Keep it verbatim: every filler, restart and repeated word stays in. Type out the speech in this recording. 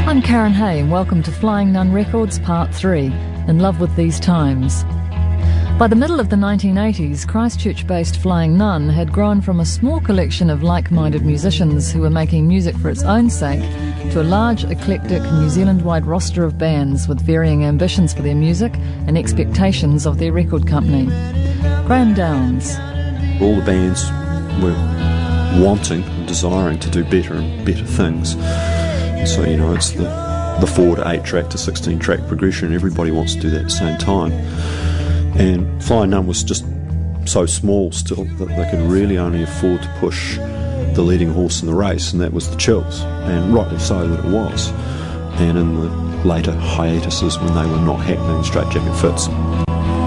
I'm Karen Hay and welcome to Flying Nun Records Part three, In Love with These Times. By the middle of the nineteen eighties, Christchurch-based Flying Nun had grown from a small collection of like-minded musicians who were making music for its own sake to a large, eclectic, New Zealand-wide roster of bands with varying ambitions for their music and expectations of their record company. Graham Downs. All the bands were wanting and desiring to do better and better things. So, you know, it's the, the four to eight track to sixteen track progression. Everybody wants to do that at the same time. And Flying Nun was just so small still that they could really only afford to push the leading horse in the race, and that was the Chills. And rightly so that it was. And in the later hiatuses when they were not happening, Straight Jacket Fits